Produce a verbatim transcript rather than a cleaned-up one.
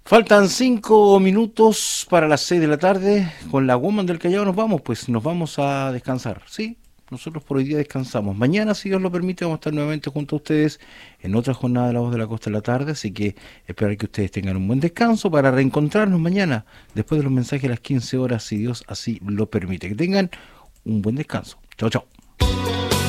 Faltan cinco minutos para las seis de la tarde. Con la Woman del Callao nos vamos, pues nos vamos a descansar. Sí, nosotros por hoy día descansamos. Mañana, si Dios lo permite, vamos a estar nuevamente junto a ustedes en otra jornada de La Voz de la Costa de la tarde. Así que esperar que ustedes tengan un buen descanso para reencontrarnos mañana, después de los mensajes a las quince horas, si Dios así lo permite. Que tengan un buen descanso. Chao, chao.